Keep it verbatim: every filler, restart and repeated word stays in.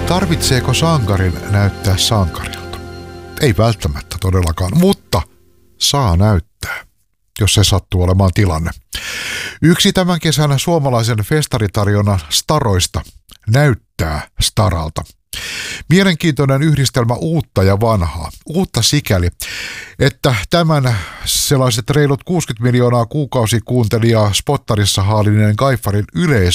Tarvitseeko sankarin näyttää sankarilta? Ei välttämättä todellakaan, mutta saa näyttää, jos se sattuu olemaan tilanne. Yksi tämän kesän suomalaisen festaritarjonnan staroista näyttää staralta. Mielenkiintoinen yhdistelmä uutta ja vanhaa. Uutta sikäli, että tämän sellaiset reilut kuusikymmentä miljoonaa kuukausikuuntelijaa spottarissa haalineen Gaifarin yleisö